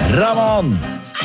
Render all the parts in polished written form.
Ramón!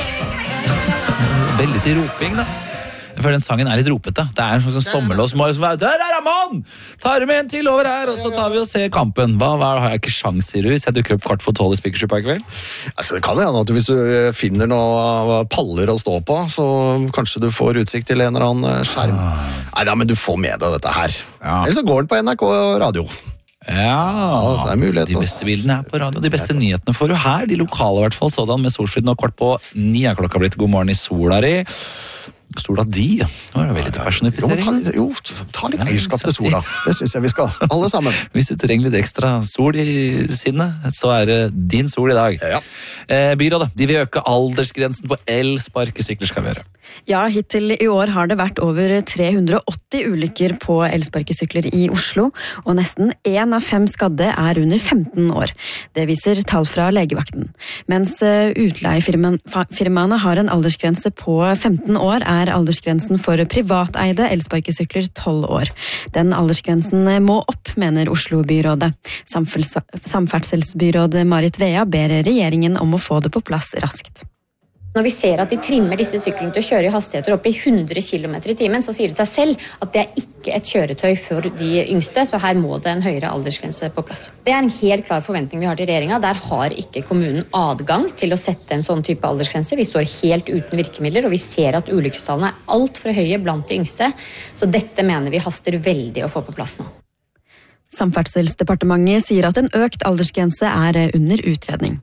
Veldig til roping, da. For den sangen litt ropete. Det en slags sommerlås. Der Ramón! Tar med en til over her, og så tar vi og ser kampen. Hva har jeg ikke sjans i hvis jeg dukker opp 11:15 i Spikersuppa I kveld? Altså, det kan jo hende at hvis du finner noe paller å stå på, så kanskje du får utsikt til en eller annen skjerm. Neida, men du får med deg dette her. Ja. Eller så går den på NRK Radio. Ja, så det mulighet. De beste bildene på radio. De beste nyhetene får du her. De lokale I hvert fall, sådan med Solfrid nå 8:15 klokka blitt. God morgen I sola di. Sola di? Nå det veldig til personifisering. Jo, ta litt eierskap til sola. Det synes jeg vi skal, alle sammen. Hvis du trenger litt ekstra sol I sinnet, så det din sol I dag. Ja. Byrådet, de vil øke aldersgrensen på elsparkesykler skal vi gjøre. Ja, hittil I år har det vært over 380 ulykker på elsparkesykler I Oslo, og nesten 1 av 5 skadde under 15 år. Det viser tall fra legevakten. Mens utleiefirmaene har en aldersgrense på 15 år, aldersgrensen for privateide elsparkesykler 12 år. Den aldersgrensen må opp, mener Oslo-byrådet. Samferdselsbyråd Marit Vea ber regjeringen om å få det på plass raskt. Når vi ser at de trimmer disse syklene til å kjøre I hastigheter opp I 100 km I timen, så sier det seg selv at det ikke et kjøretøy for de yngste, så her må det en høyere aldersgrense på plass. Det en helt klar forventning vi har til regjeringen. Der har ikke kommunen adgang til å sette en sånn type aldersgrense. Vi står helt uten virkemidler, og vi ser at ulykkestallene alt for høye blant de yngste, så dette mener vi haster veldig å få på plass nå. Samferdselsdepartementet sier at en økt aldersgrense under utredning.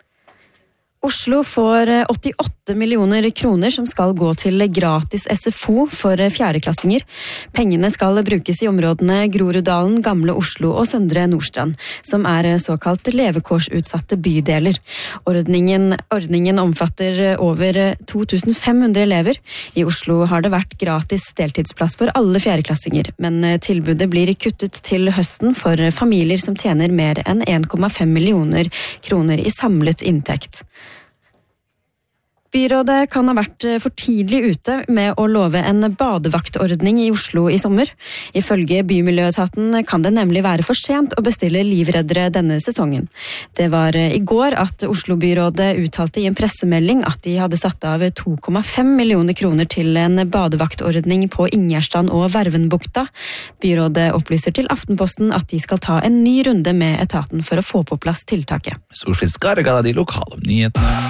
Oslo får 88 millioner kroner som skal gå til gratis SFO for fjerdeklassinger. Pengene skal brukes I områdene Groruddalen, Gamle Oslo og Søndre Nordstrand, som såkalt levekårsutsatte bydeler. Ordningen omfatter over 2500 elever. I Oslo har det vært gratis deltidsplass for alle fjerdeklassinger, men tilbudet blir kuttet til høsten for familier som tjener mer enn 1,5 millioner kroner I samlet inntekt. Byrådet kan ha vært for tidlig ute med å love en badevaktordning I Oslo I sommer. Ifølge Bymiljøetaten kan det nemlig være for sent å bestille livreddere denne sesongen. Det var I går at Oslo-byrådet uttalte I en pressemelding at de hadde satt av 2,5 millioner kroner til en badevaktordning på Ingjerdstrand og Vervenbukta. Byrådet opplyser til Aftenposten at de skal ta en ny runde med etaten for å få på plass tiltaket. Solfrid Skarga, de lokale nyhetene.